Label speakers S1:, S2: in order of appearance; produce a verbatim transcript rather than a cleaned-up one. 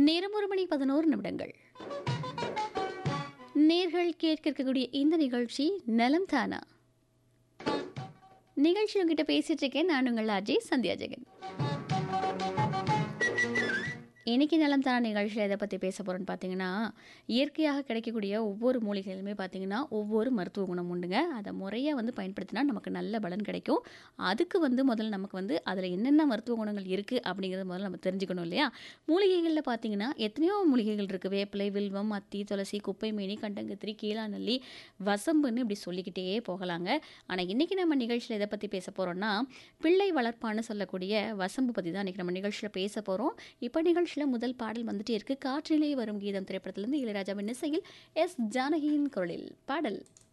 S1: நேரம் ஒரு மணி பதினோரு நிமிடங்கள். நேர்கள் கேட்க இருக்கக்கூடிய இந்த நிகழ்ச்சி நலம் தானா. நிகழ்ச்சி உங்ககிட்ட பேசிட்டு இருக்கேன். நான் உங்கள் அஜய் சந்தியா ஜெகன். இன்னைக்கு நலம் தானா நிகழ்ச்சியில் எதை பற்றி பேச போகிறோன்னு பார்த்தீங்கன்னா, இயற்கையாக கிடைக்கக்கூடிய ஒவ்வொரு மூலிகைகளுமே பார்த்தீங்கன்னா ஒவ்வொரு மருத்துவ குணம் உண்டுங்க. அதை முறையாக வந்து பயன்படுத்தினா நமக்கு நல்ல பலன் கிடைக்கும். அதுக்கு வந்து முதல்ல நமக்கு வந்து அதில் என்னென்ன மருத்துவ குணங்கள் இருக்குது அப்படிங்கிறத முதல்ல நம்ம தெரிஞ்சுக்கணும் இல்லையா? மூலிகைகளில் பார்த்தீங்கன்னா எத்தனையோ மூலிகைகள் இருக்குது. வேப்பிலை, வில்வம், அத்தி, துளசி, குப்பைமேனி, கண்டங்கத்திரி, கீழாநெல்லி, வசம்புன்னு இப்படி சொல்லிக்கிட்டே போகலாங்க. ஆனால் இன்றைக்கி நம்ம நிகழ்ச்சியில் எதை பற்றி பேச போகிறோம்னா, பிள்ளை வளர்ப்பான்னு சொல்லக்கூடிய வசம்பு பற்றி தான் இன்றைக்கி நம்ம நிகழ்ச்சியில் பேச போகிறோம். இப்போ நிகழ்ச்சியில் முதல் பாடல் வந்துட்டே இருக்கு. காற்றிலே வரும் கீதம் திரைப்படத்திலிருந்து இளையராஜாவின் இசையில் எஸ் ஜானகியின் குரலில் பாடல்.